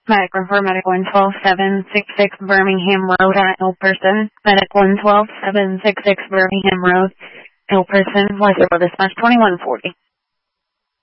Medical for Medic 12766 Birmingham Road at Ilperson. Medic 12766 Birmingham Road, Ilperson. Voice over dispatch 2140.